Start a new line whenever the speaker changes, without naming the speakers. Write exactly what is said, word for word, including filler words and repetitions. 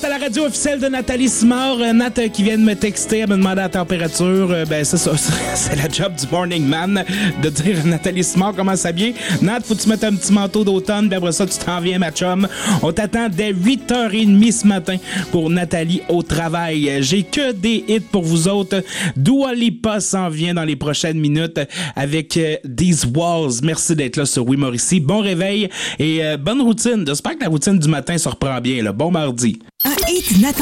à la radio officielle de Nathalie Simard. Euh, Nat euh, qui vient de me texter, elle me demander la température. Euh, ben c'est ça, c'est la job du morning man de dire à Nathalie Simard comment ça vient. Nat, faut que tu mettes un petit manteau d'automne, puis après ça, tu t'en viens, ma chum. On t'attend dès huit heures trente ce matin pour Nathalie au travail. J'ai que des hits pour vous autres. Dua Lipa s'en vient dans les prochaines minutes avec euh, These Walls. Merci d'être là sur Oui Mauricie. Bon réveil et euh, bonne routine. J'espère que la routine du matin se reprend bien. Là. Bon mardi.
Un hit Nathan